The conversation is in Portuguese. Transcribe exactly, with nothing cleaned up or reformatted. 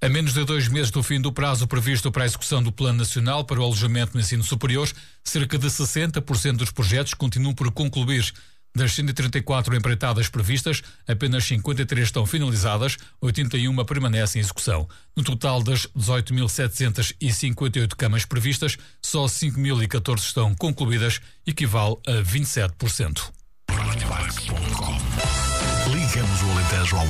A menos de dois meses do fim do prazo previsto para a execução do Plano Nacional para o Alojamento no Ensino Superior, cerca de sessenta por cento dos projetos continuam por concluir. Das cento e trinta e quatro empreitadas previstas, apenas cinquenta e três estão finalizadas, oitenta e uma permanecem em execução. No total das dezoito mil setecentas e cinquenta e oito camas previstas, só cinco mil e catorze estão concluídas, equivale a vinte e sete por cento. Ligamos o Alentejo ao